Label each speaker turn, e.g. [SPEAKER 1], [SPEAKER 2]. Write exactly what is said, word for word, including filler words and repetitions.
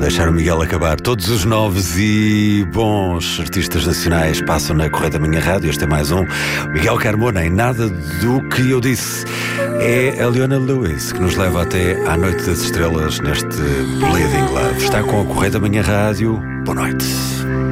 [SPEAKER 1] deixar o Miguel acabar. Todos os novos e bons artistas nacionais passam na Correia da Manhã Rádio. Este é mais um. Miguel Carmona, em nada do que eu disse. É a Leona Lewis que nos leva até à Noite das Estrelas neste Bleeding Love. Está com a Correia da Manhã Rádio. Boa noite.